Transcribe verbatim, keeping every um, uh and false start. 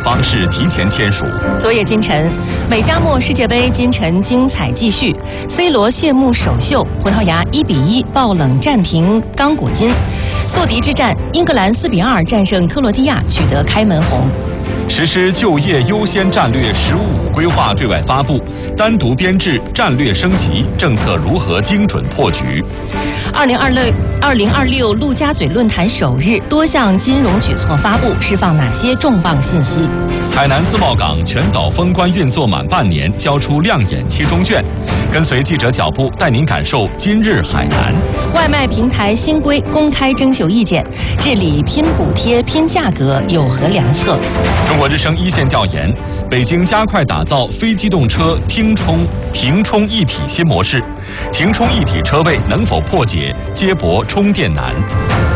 方式提前签署。 昨夜今晨，美加墨世界杯今晨精彩继续 ，C 罗谢幕首秀，葡萄牙一比一爆冷战平刚果金，宿敌之战，英格兰四比二战胜克罗地亚，取得开门红。 实施就业优先战略“十五五”规划对外发布，单独编制战略升级政策如何精准破局？ 二零二六二零二六陆家嘴论坛首日，多项金融举措发布，释放哪些重磅信息？ 海南自贸港全岛封关运作满半年，交出亮眼七中券。跟随记者脚步，带您感受今日海南。 外卖平台新规公开征求意见，治理拼补贴、拼价格有何良策？ 中国之声一线调研：北京加快打造非机动车停充停充一体新模式，停充一体车位能否破解接驳充电难？